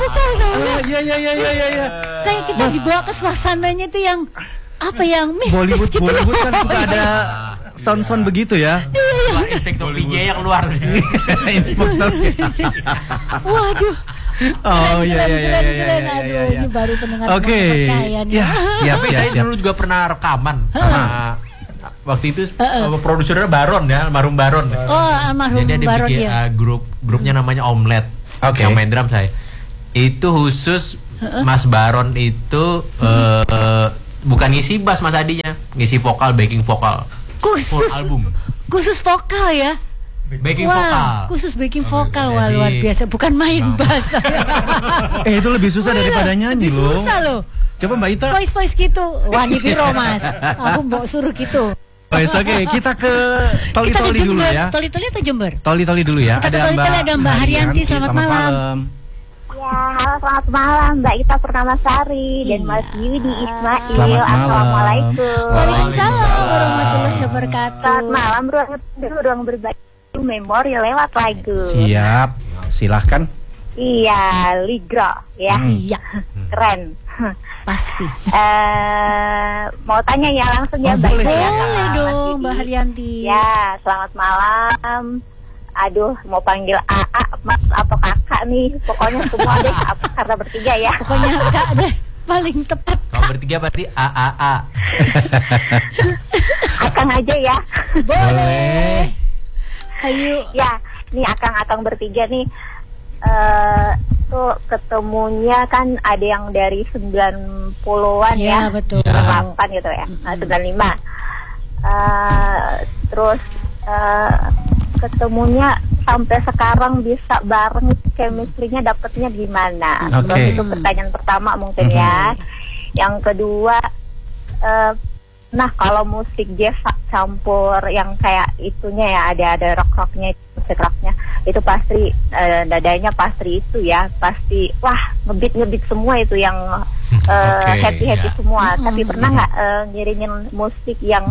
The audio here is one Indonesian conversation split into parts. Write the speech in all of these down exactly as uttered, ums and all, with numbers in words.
tahu tahu. Iya iya iya iya iya. Kayak kita Mas, dibawa ke suasananya tuh yang apa yang mistis Bollywood gitu. Bollywood kan suka ada sound-sound begitu ya. Inspektor P J yang keluar. Inspektor. Waduh. Oh iya iya iya iya keren, iya aduh, iya. ini baru pendengar Oke. percaya nih. Ya, siap Tapi siap saya siap. dulu juga pernah rekaman sama waktu itu uh, produsernya Baron ya, almarhum Baron. Oh, almarhum Jadi ada Baron bikin ya. uh, grup grupnya namanya Omlet. Oke. Yang main drum saya. Itu khusus Mas Baron itu uh, uh, bukan ngisi bass Mas Adinya, ngisi vokal, backing vokal. Full Khusus album. khusus vokal ya. Backing Wah, vokal. khusus backing vokal, Jadi- wah luar biasa, bukan main Nah. bass. Eh itu lebih susah daripada nyanyi Lebih loh. susah loh. Coba Mbak Ita. Voice voice gitu. Wah, ini piro Mas. Aku mau suruh gitu. Baik, oke, kita ke Kita ke toli-toli dulu Jember. ya. Toli-toli atau Jember? Toli-toli dulu ya. Kita ke toli-toli, ada Mbak Haryanti, selamat malam. Ya, halo selamat malam Mbak Ita Purnamasari dan Iya. Mas Yudi Ismail. Selamat malam. Assalamualaikum. Waalaikumsalam warahmatullahi wabarakatuh. Selamat malam, ruang ruang berbagi memori lewat lagu. Siap, silahkan. Iya, Ligro ya. Iya, Keren. pasti. Eh, mau tanya ya langsung ya Oh, Mbak boleh. Ita ya, Boleh sama Mas dong, Yudi. Mbak Haryanti. Ya, selamat malam. Aduh, mau panggil A A, Mas atau Kakak nih. Pokoknya semua deh apa karena bertiga ya. Pokoknya Kak deh paling tepat. Kalau bertiga berarti A A A. Akang aja ya. Boleh. Ayo. Ya, nih akang-akang bertiga nih eh tuh ketemunya kan ada yang dari sembilan puluhan Ya, ya, betul. delapan gitu ya, nah, sembilan puluh lima. Eh, terus eh, ketemunya sampai sekarang bisa bareng, chemistry-nya dapetnya gimana? Oke. Terus itu pertanyaan pertama mungkin ya. Yang kedua, eh, nah kalau musik jazz campur yang kayak itunya ya, ada ada rock rocknya, musik rocknya itu pasti eh, dadanya pasti itu ya, pasti wah ngebit ngebit semua itu yang Oke, happy happy ya. semua. Mm-mm. Tapi pernah nggak eh, ngiringin musik yang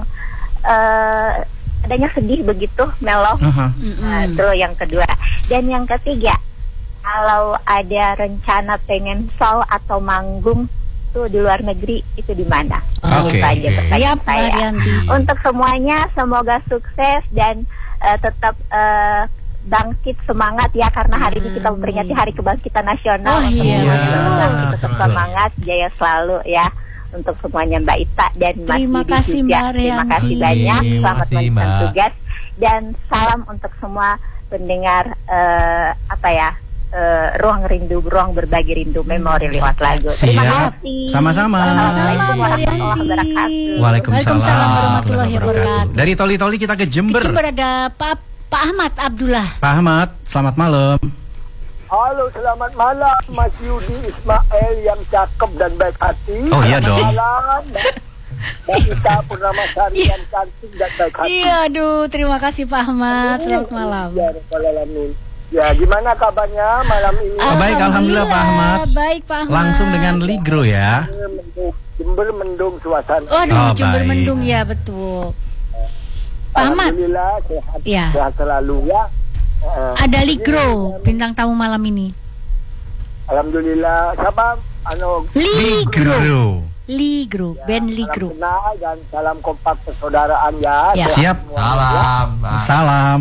eh, adanya sedih begitu, mellow? Aha. Nah, itu yang kedua. Dan yang ketiga, kalau ada rencana pengen show atau manggung tuh di luar negeri, itu di mana? Oke. Itu aja pertanyaan Siap, Mbak saya. Haryanti. Untuk semuanya semoga sukses dan eh, tetap eh, bangkit semangat ya, karena hari ini kita memperingati Hari Kebangkitan Nasional. Oh, Untuk iya, semuanya betul. tetap Betul. semangat, jaya selalu ya. Untuk semuanya Mbak Ita dan Mas Terima Yudi kasih, juga. Mbak Terima Haryanti. kasih banyak. Terima Selamat kasih, melanjutkan Mbak. tugas dan salam untuk semua pendengar eh, apa ya eh, ruang rindu, ruang berbagi rindu, memori lewat lagu. Terima Siap. kasih. Sama-sama. Sama-sama, Assalamualaikum Mbak warahmatullahi Haryanti. wabarakatuh. Waalaikumsalam warahmatullahi wabarakatuh. Dari toli-toli kita ke Jember. Jember ada Pak Pak Ahmad Abdullah. Pak Ahmad, selamat malam. Halo, selamat malam Mas Yudi Ismail yang cakep dan baik hati. Oh, iya dong. Selamat malam Mbak Ita Purnamasari yang cantik dan baik hati. Iya, aduh, terima kasih Pak Ahmad. Selamat malam. Ya, Rabbal Alamin. Ya, gimana kabarnya malam ini? Ah, baik, alhamdulillah, Pak Ahmad. Baik, Pak Ahmad. Langsung dengan Ligro ya. Mendung, Jember mendung suasana. Waduh, Oh, Jember baik. mendung ya, betul. Pak Ahmad, Alhamdulillah sehat, Ya. sehat selalu ya. Eh, ada Ligro, bintang tamu malam ini. Alhamdulillah. Siapa? Anu, Ligro. Ligro, band salam Ligro. kenal dan salam kompak persaudaraan ya. Ya. Sehat Siap. semua. Salam. Pak. Salam.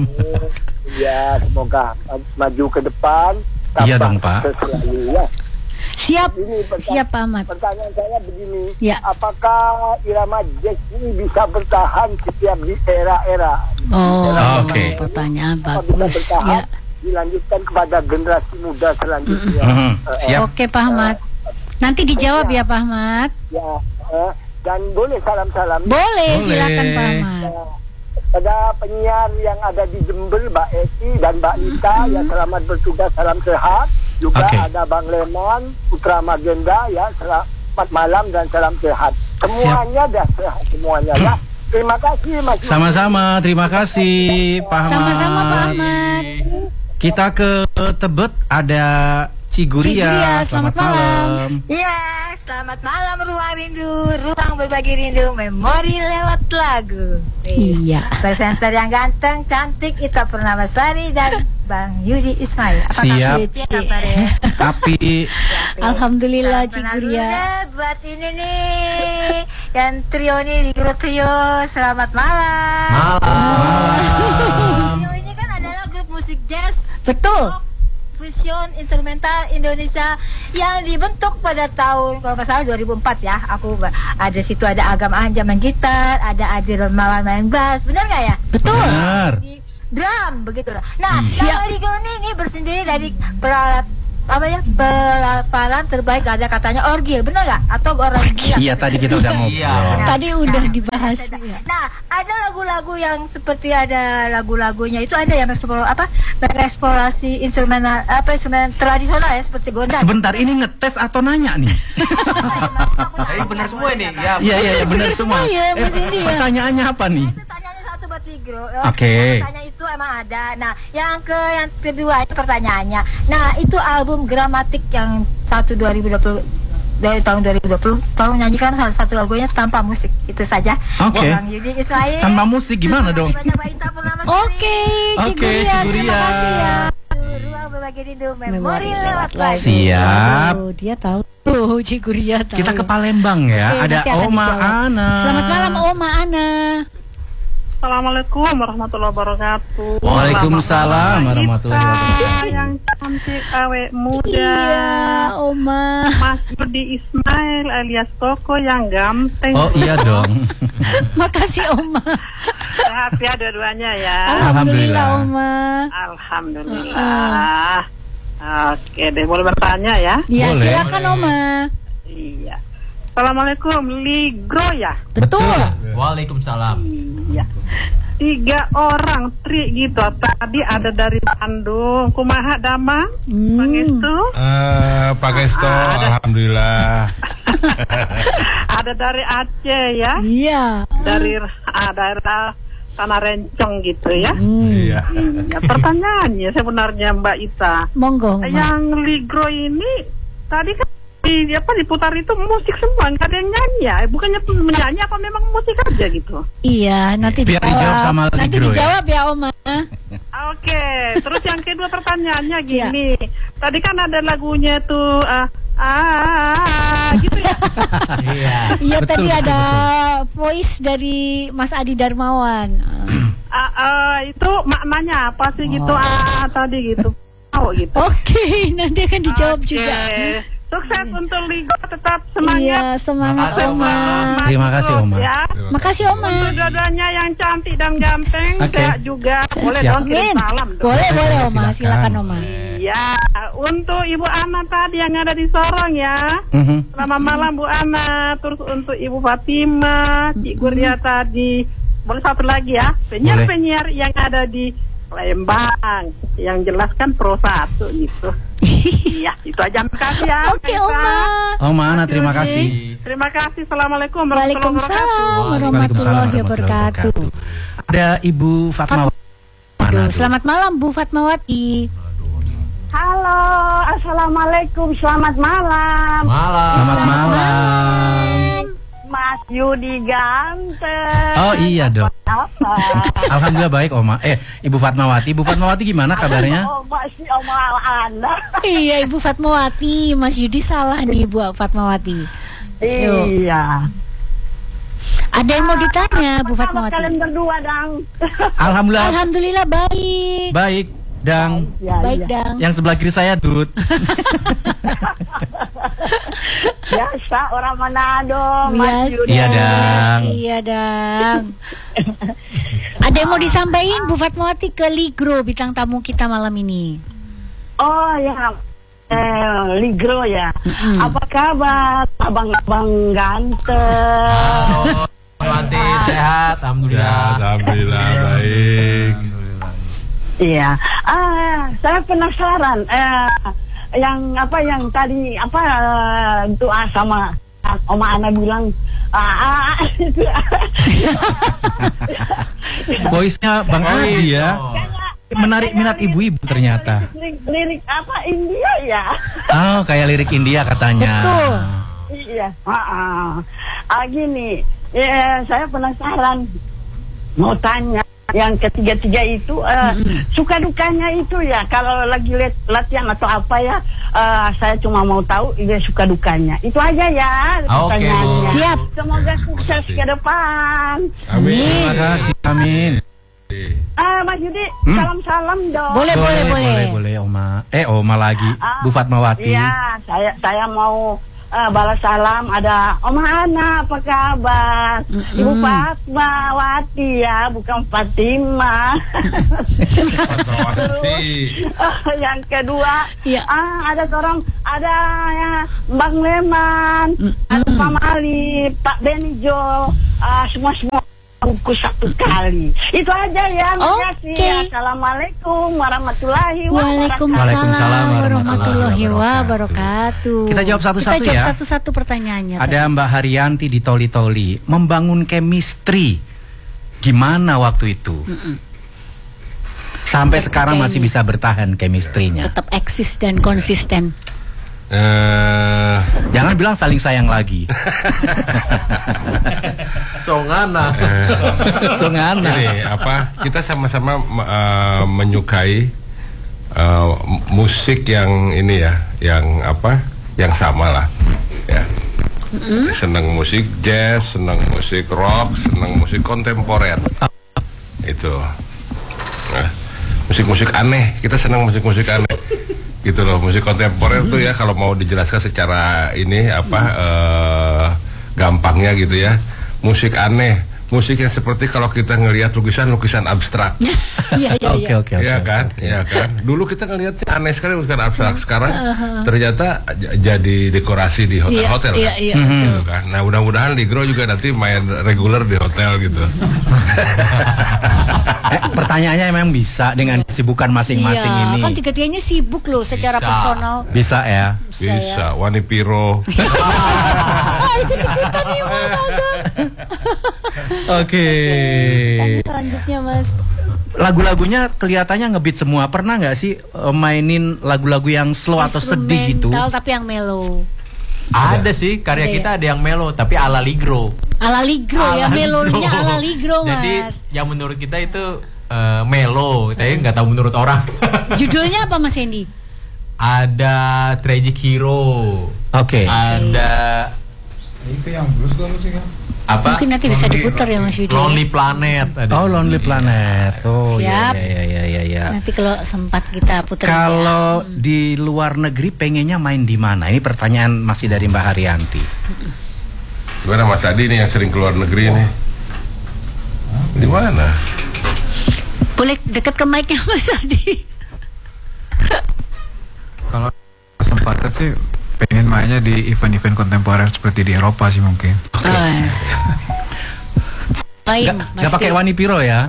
Ya, semoga maju ke depan. Iya tambah dong, Pak. sukses selalu, ya. Siap, Ini pertanyaan, siap Pak Ahmad. pertanyaan saya begini, Ya. apakah irama jazz ini bisa bertahan setiap di era-era? Oh, Oke. pertanyaan Apa bisa bagus. bertahan, Ya. dilanjutkan kepada generasi muda selanjutnya? Mhm. Eh, Siap. Oke, Pak Ahmad. Nanti dijawab ya, Pak Ahmad. Ya, eh, dan boleh salam-salam Boleh, Boleh. silakan Pak Ahmad. pada penyiar yang ada di Jember, Mbak Eti dan Mbak Lita, ya selamat bertugas, salam sehat. Juga Oke. ada Bang Lemon, Putra Magenda, ya selamat malam dan salam sehat. Semuanya dah sehat semuanya ya. Terima kasih Mas. Sama-sama, terima kasih Pak Ahmad. Sama-sama Pak Ahmad. Kita ke Tebet, ada Ciguria. Ciguria, selamat malam. Ya, selamat malam Ruang Rindu, ruang berbagi rindu, memori lewat lagu. Wis. Iya. Presenter yang ganteng, cantik, Ita Purnamasari dan Bang Yudi Ismail. Apa Siap. kabar? Kabarnya? Tapi Alhamdulillah Salam kenal Ciguria. dulu buat ini nih yang trio nih di grup trio. Selamat malam. Malam. Trio ini kan adalah grup musik jazz Betul. rock, fusion instrumental Indonesia yang dibentuk pada tahun kalau nggak salah dua ribu empat ya. Aku ada situ ada Agam Anja main gitar, ada Adi Romawan main bass. Benar nggak ya? Betul. benar. Di drum begitu. Nah, Siap. nama Ligo ini, ini bersendiri dari peralat apa ya pelaparan terbaik ada katanya orgil, benar nggak? Atau orang gila? Iya, tadi kita udah ngobrol. Iya. Tadi udah dibahas. Nah, ada lagu-lagu yang seperti ada lagu-lagunya itu ada yang eksplor apa mengeksplorasi instrumen apa instrumen tradisional ya seperti gondang. Sebentar, ini ngetes atau nanya nih? Tapi benar semua ini. Ya. Iya, iya, iya, benar semua. ya, Mas Indi ya. Pertanyaannya apa nih? Itu tanyanya satu buat Ligro. Oke. Tanya itu emang ada. Nah, yang ke yang kedua itu pertanyaannya. Nah, itu album Gramatik yang satu dua ribu dua puluh dari tahun dua ribu dua puluh tolong nyanyikan salah satu lagunya tanpa musik. Itu saja. Oke. Bang Yudi Ismail. Tanpa musik gimana dong? Oke, Oke, Ciguria, terima Ciguria. kasih ya. Ruang berbagi rindu, memori lewat lagu. lagu. Siap. Oh, dia tahu. Oh, Ciguria tahu. Kita ke Palembang ya. Oke, Ada nanti akan Oma dijawab. Ana. Selamat malam Oma Ana. Assalamualaikum warahmatullahi wabarakatuh. Waalaikumsalam warahmatullahi wabarakatuh. Yang cantik awet muda. Iya, Oma. Mas Yudi Ismail alias Koko yang ganteng. Oh iya dong. Makasih Oma. Sehat ya dua-duanya ya. Alhamdulillah Alhamdulillah. Oma. Alhamdulillah. Oke deh, boleh bertanya ya? Ya, Boleh. silakan Oma. Iya. Assalamualaikum, Ligro ya? Betul. Waalaikumsalam. Iya. Tiga orang tri gitu. Tadi ada dari Bandung, kumaha Dama, Hmm. Pangestu. Eh, Pak Gesto, alhamdulillah. Ada dari Aceh ya, Iya. dari ah, daerah Tanah Rencong gitu ya. Hmm. Iya. Ya, pertanyaannya sebenarnya Mbak Ita, Monggo. Oma. yang Ligro ini tadi kan di apa diputar itu musik semua, nggak ada yang nyanyi ya? Eh, bukannya menyanyi apa memang musik aja gitu? Iya, nanti Biar dijawab sama Nanti Ligro ya. dijawab ya Oma. Oke, terus yang kedua pertanyaannya gini, tadi kan ada lagunya tuh ah ah gitu ya. Iya. Iya, Betul, tadi betul, ada voice dari Mas Adi Darmawan. Ah, ah, itu maknanya apa sih gitu ah tadi gitu? Oh gitu. Oke, nanti akan dijawab Oke. juga. Sukses untuk Ligo, tetap semangat. Iya, semangat Makasih, Oma. Mas Terima kasih, Ligo, Oma. Ya. Makasih Oma. Untuk dua-duanya yang cantik dan ganteng, Oke. sehat juga. Boleh Siap. dong kirim Amin. salam dong. Boleh, boleh Oma. Silakan. Silakan Oma. Iya, untuk Ibu Ana tadi yang ada di Sorong ya. Mhm. Selamat malam Bu Ana. Terus untuk Ibu Fatima, Cik Guria tadi. Boleh satu lagi ya, penyiar-penyiar yang ada di Palembang. Yang jelaskan pro satu gitu. Iya, itu aja. Makasih ya. Oke Mbak Ita. Oma. Oma Ana, Mas terima Yudi. kasih. Terima kasih. Assalamualaikum warahmatullahi wabarakatuh. Waalaikumsalam Waalaikumsalam warahmatullahi wabarakatuh. Ada Ibu Fatma. Aduh, selamat malam Bu Fatmawati. Halo, assalamualaikum, selamat malam, Malam. Selamat malam. Mas Yudi ganteng. Oh iya dong. Apa? Alhamdulillah baik Oma. Eh, Ibu Fatmawati. Ibu Fatmawati gimana kabarnya? Oh, masih Oma Ana. Iya Ibu Fatmawati, Mas Yudi salah nih Bu Fatmawati. Iya. Ada yang mau ditanya Bu Apa kabar Fatmawati? kalian berdua, Dang? Alhamdulillah Alhamdulillah baik. baik. Dang, Ya, Baik iya. Dang. yang sebelah kiri saya Dut. Biasa orang Manado, Mas Biasa. Yudi. Iya, Dang. Iya Dang. Ada yang mau disampaikan Bu Fatmawati ke Ligro bintang tamu kita malam ini? Oh ya, eh, Ligro ya. Apa kabar, abang-abang ganteng? Mati sehat, Ya, alhamdulillah. alhamdulillah baik. Iya. Ah, saya penasaran. Eh, yang apa yang tadi apa eh, doa sama Oma Ana bilang ah, ah itu. Voice-nya Bang Adi ya. Oh. Menarik minat ibu-ibu ternyata. lirik, lirik apa India ya? Oh, kayak lirik India katanya. Betul. Iya. Ah, ah. Ah, gini, ya, saya penasaran mau tanya yang ketiga-tiga itu uh, mm-hmm. suka dukanya itu ya kalau lagi let, latihan atau apa ya uh, saya cuma mau tahu dia suka dukanya itu aja ya pertanyaannya. Okay, siap. Semoga sukses ke depan. Amin. Terima kasih. Amin. Ah, Mas Yudi, hmm? salam-salam dong. Boleh, boleh, boleh, boleh, boleh, Oma. Eh, Oma lagi, ah, Bu Fatmawati. Iya, saya saya mau uh, balas salam. Ada Oma Ana, apa kabar? Mm-hmm. Ibu Fatmawati ya, bukan Fatima. Fatmawati. uh, yang kedua, ya. ah, ada seorang, ada ya, Bang Leman, mm-hmm. ada Pak Mali, Pak Benijo, uh, semua-semua. Buku satu kali. Itu aja ya. Makasih. Okay. Assalamualaikum warahmatullahi wabarakatuh. Waalaikumsalam warahmatullahi wabarakatuh. Kita jawab satu-satu ya. Kita jawab satu-satu pertanyaannya. Ada tadi. Mbak Haryanti di Toli-Toli. Membangun chemistry gimana waktu itu? Mm-mm. Sampai Tetap sekarang masih bisa bertahan chemistry-nya. Tetap eksis dan konsisten. Uh, Jangan bilang saling sayang lagi. Songana. Uh, Songana. Ini apa? Kita sama-sama uh, menyukai uh, musik yang ini ya, yang apa? Yang sama lah. Ya. Mm-hmm. Senang musik jazz, senang musik rock, senang musik kontemporer. Itu. Nah, musik-musik aneh. Kita senang musik-musik aneh. Gitu loh, musik kontemporer hmm. tuh ya kalau mau dijelaskan secara ini apa hmm. uh, gampangnya gitu ya, musik aneh, musik yang seperti kalau kita ngelihat lukisan-lukisan abstrak. Iya iya iya. Oke oke. Iya kan, iya kan. Dulu kita ngelihatnya aneh sekali lukisan abstrak, sekarang uh-huh. ternyata j- jadi dekorasi di hotel-hotel iya, kan. Iya iya. Gitu kan. Nah mudah-mudahan Ligro juga nanti main reguler di hotel gitu. Eh, pertanyaannya memang bisa dengan kesibukan masing-masing iya, ini. Kan tiga-tiganya sibuk loh secara bisa. personal. Bisa ya. Bisa, bisa. Ya. Wani Piro. Ah, ikut-ikutan nih Mas Agam. Oke. Tanya selanjutnya Mas. Lagu-lagunya kelihatannya ngebeat semua. Pernah nggak sih uh, mainin lagu-lagu yang slow atau sedih gitu? Instrumental tapi yang mellow. Ada sih karya ada kita ya? ada yang mellow tapi ala Ligro. Ala Ligro ya, melonya ala Ligro Mas. Jadi yang menurut kita itu uh, mellow, tapi nggak tahu menurut orang. Judulnya apa Mas Hendy? Ada Tragic Hero. Oke. Okay. Ada itu yang blues kan musiknya. Apa? Mungkin nanti bisa diputar ya Mas Yudi. Lonely Planet. Ada oh Lonely Planet. Oh siap. Ya, ya, ya, ya. Nanti kalau sempat kita putar. Kalau ya. di luar negeri pengennya main di mana? Ini pertanyaan masih dari Mbak Haryanti. Gimana Mas Adi nih yang sering keluar negeri nih? Di mana? Boleh dekat ke mic-nya Mas Adi. Kalau kesempatan sih pengen mainnya di event-event kontemporer seperti di Eropa sih mungkin. Oke. Okay. Doain, Gak pakai Wani Piro ya?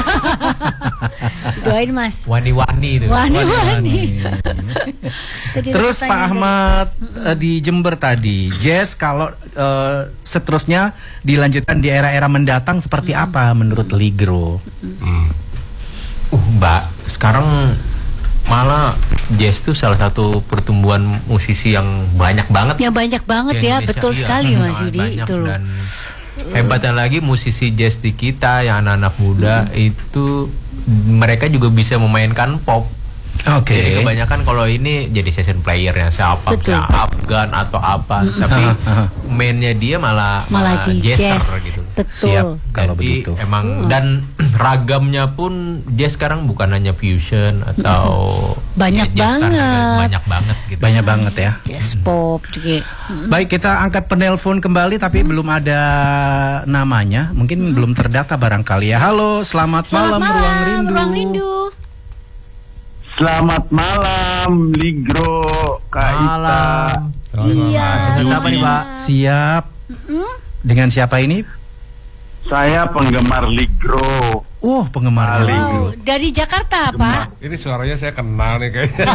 Doain Mas. Wani-wani itu. Wani-wani. Terus Pak Ahmad uh, di Jember tadi, jazz kalau uh, seterusnya dilanjutkan di era-era mendatang seperti mm. apa menurut Ligro? Mm. Uh Mbak, sekarang malah jazz itu salah satu pertumbuhan musisi yang banyak banget. Ya banyak banget ya, Indonesia. betul Iya. sekali Mas Yudi itu loh. Dan hebatnya lagi musisi jazz di kita yang anak-anak muda hmm. itu mereka juga bisa memainkan pop. Oke. Okay. Jadi kebanyakan kalau ini jadi session playernya siapa, siapa Afgan atau apa, mm-hmm. tapi mainnya dia malah malah, malah di jazz gitu. Betul. Siap kalau Jadi begitu. emang mm. dan ragamnya pun jazz sekarang bukan hanya fusion atau banyak ya, banget, standar, banyak banget gitu. Banyak banget ya. Jazz pop juga. Baik, kita angkat penelpon kembali tapi belum ada namanya, mungkin belum terdata barangkali ya. Halo, selamat, selamat malam, malam Ruang Rindu. Ruang Rindu. Selamat malam, Ligro, Kak Ita. Iya. Dengan siapa nih Pak? Siap. Mm-hmm. Dengan siapa ini? Saya penggemar Ligro. Oh, penggemar wow. Ligro. Dari Jakarta, Gemar. Pak. Ini suaranya saya kenal nih kayaknya.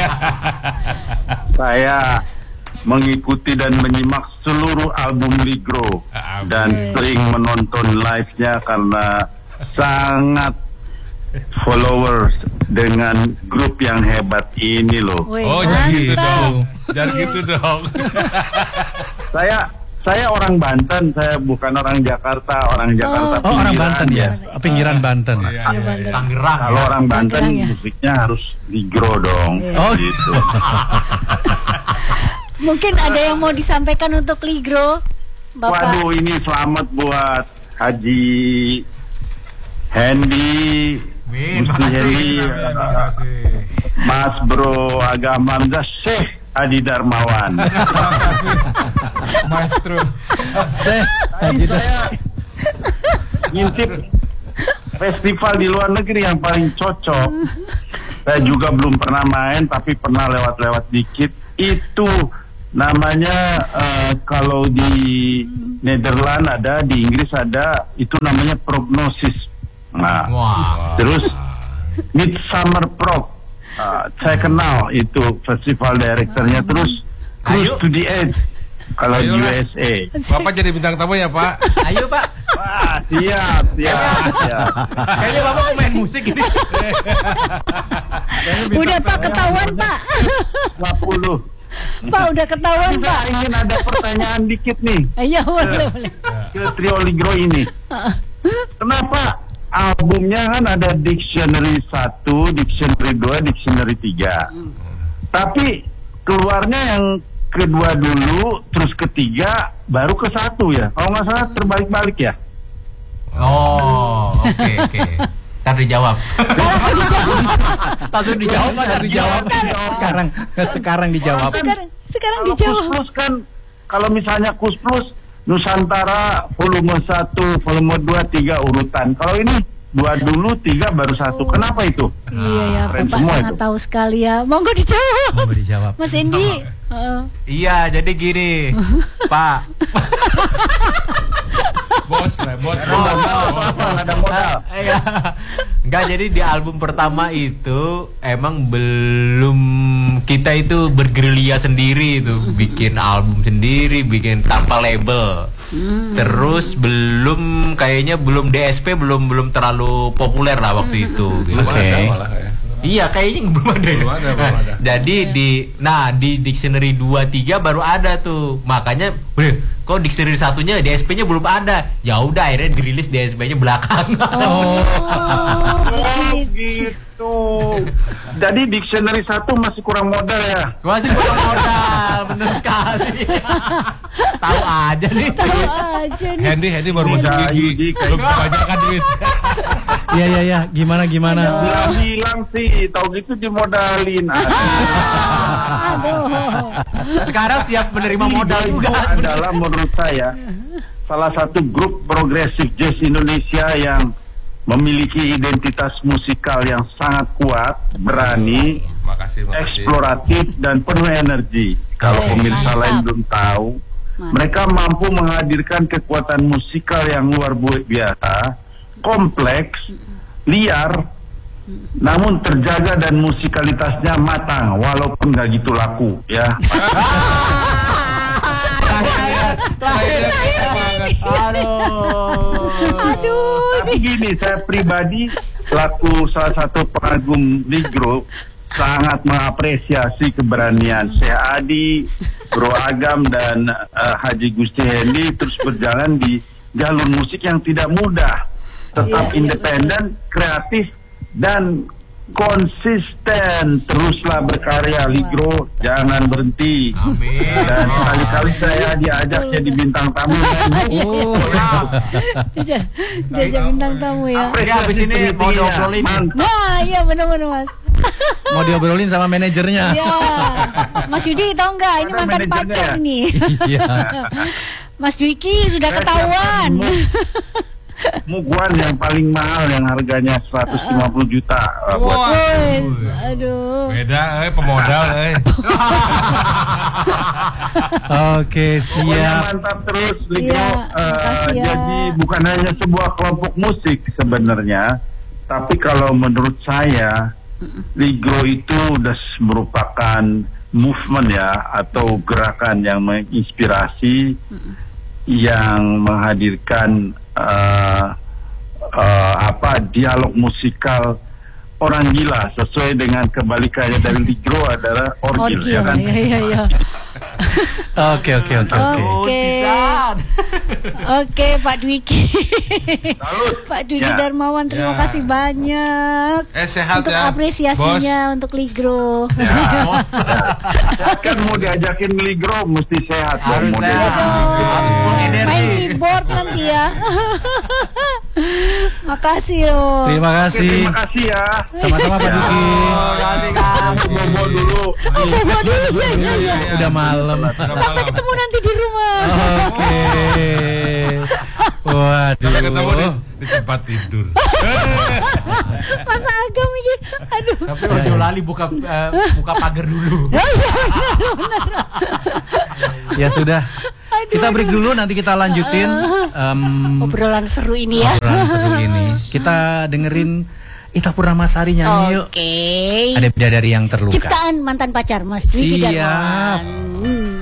Saya mengikuti dan menyimak seluruh album Ligro dan sering menonton live-nya karena sangat followers dengan grup yang hebat ini loh. Wih, oh, jangan gitu dong. Jangan gitu dong. Saya Saya orang Banten, saya bukan orang Jakarta, orang Jakarta. Oh, orang Banten ya, ya. Pinggiran Banten. Oh, iya, iya, iya. Tangerang. Kalau ya. orang Banten Tangerang, ya. musiknya harus ligro dong. Iya. Oh gitu. Mungkin ada yang mau disampaikan untuk Ligro, Bapak. Waduh, ini selamat buat Haji Hendy, Min, Gusti makasih, Hendy, Min, uh, makasih. Mas Bro Agama Hamzah, Syekh Adi Darmawan. Maestro. Syekh Tadi saya ngintip festival di luar negeri yang paling cocok. Saya juga belum pernah main, tapi pernah lewat-lewat dikit. Itu namanya uh, kalau di Nederland ada, di Inggris ada, itu namanya Prognosis. Nah, Wah. terus Midsummer Prog, uh, saya kenal itu festival direkturnya. Terus Cruise Ayo. to the Edge kalau di Ayolah. U S A. Bapak jadi bintang tamu ya, Pak? Ayo Pak. Wah, siap, siap, siap. Kayaknya Bapak mau main musik ini. Udah Pak ketahuan Pak. lima puluh. Pak udah ketahuan Kita Pak. ingin ada pertanyaan dikit nih Iya boleh boleh. ke trio Ligro ini. Kenapa albumnya kan ada Dictionary satu, Dictionary dua, Dictionary tiga. Tapi keluarnya yang kedua dulu, terus ketiga, baru ke satu ya. Kalau nggak salah terbalik-balik ya. Oh, oke oke. Ntar dijawab. Langsung dijawab, ntar dijawab. sekarang sekarang dijawab. Sekarang sekarang Kalau dijawab. Kus Plus kan, kalau misalnya Kus Plus Nusantara volume satu, volume dua, tiga urutan. Kalau ini dua dulu, tiga baru satu. Kenapa itu? Iya ya, Keren Bapak semua sangat itu. tahu sekali ya. Monggo dijawab. Mau dijawab. Mas Endi. Heeh. Iya, jadi gini, Pak. Bos lah, bos. Ada modal. Iya. Enggak, jadi di album pertama itu emang belum, kita itu bergerilya sendiri itu, bikin album sendiri, bikin tanpa label. Terus belum, kayaknya belum D S P, belum belum terlalu populer lah waktu itu. Gitu. Belum Oke. ada malah ya. Iya, kayaknya belum ada. ya. Belum ada, belum ada. Jadi di nah di Dictionary dua tiga baru ada tuh. Makanya, "Weh, kok Dictionary satunya D S P-nya belum ada?" Ya udah, akhirnya dirilis D S P-nya belakangan. Oh, Oh, gitu. gitu. Jadi Dictionary satu masih kurang modal ya. Masih kurang modal, bener sekali. Tahu aja nih. Tahu aja nih. Hendy, Hendy baru masuk Udah, gigi. Yudi, Belum kebanyakan duit. Iya iya iya, gimana gimana? Bilang-bilang sih, tau gitu dimodalin. Aduh. Sekarang siap menerima modal Itu juga. adalah menurut saya salah satu grup progresif jazz Indonesia yang memiliki identitas musikal yang sangat kuat, berani, Makasih, makasih. eksploratif dan penuh energi. Kalau Oke, pemirsa mantap. lain belum tahu, Mantap. mereka mampu menghadirkan kekuatan musikal yang luar biasa, kompleks, liar, namun terjaga dan musikalitasnya matang, walaupun nggak gitu laku, ya. Aduh. Aduh. Tapi gini, saya pribadi selaku salah satu pengagum Ligro sangat mengapresiasi keberanian Syekh Adi, Bro Agam dan uh, Haji Gusti Hendy terus berjalan di jalur musik yang tidak mudah, tetap Iya, iya, independen, kreatif dan konsisten. Teruslah berkarya Ligro, jangan berhenti. Amin. Dan kali-kali saya diajak jadi bintang tamu. Oh, Jajak jajak bintang tamu ya. Ya, habis ini mau diobrolin. Mantap. Nah, iya benar-benar Mas. Mau diobrolin sama manajernya. Iya. Mas Yudi tahu nggak? Ini Mana mantan manajernya pacar ya? nih. Iya. Mas Dwiki sudah Saya ketahuan. siapkan Muguan yang paling mahal yang harganya seratus lima puluh juta. uh, buat Wah. Wes, aduh. Beda, eh, pemodal, eh. Oke, Pokoknya siap. mantap terus Ligro. Iya, Eh, makasih ya. Jadi bukan hanya sebuah kelompok musik sebenarnya, tapi kalau menurut saya Ligro itu udah merupakan movement ya, atau gerakan yang menginspirasi, yang menghadirkan uh, uh, apa dialog musikal orang gila, sesuai dengan kebalikannya dari Ligro adalah orgil, Orgil, ya kan? iya iya iya. Oke oke oke oke. Oke. Oke, Pak Dwiki. Pak Dwiki Ya. Darmawan, terima Ya. kasih banyak Eh, sehat untuk ya, apresiasinya untuk Ligro. Kan mau diajakin Ligro mesti sehat Harus dong. Mau sehat. diajakin. Harus full energi. Main keyboard nanti ya. Makasih loh. Terima Oke, kasih. terima kasih ya. Sama-sama Pak Duki. Terima kasih Kang. Bobo dulu. Oh, bobo dulu ya, ya, ya. Udah malam. Sampai ketemu nanti di rumah. Oke. Waduh. Sampai ketemu di, di tempat tidur. Masa Agam ini. Aduh. Tapi ojo lali buka eh, buka pagar dulu. Ya sudah. Kita break dulu, nanti kita lanjutin um, Obrolan seru ini ya. obrolan seru ini. Kita dengerin Ita Purnamasari nyanyi yuk. Oke. Ada bidadari yang terluka. Ciptaan mantan pacar Mas Dwiki Siap. Darmawan. Hmm.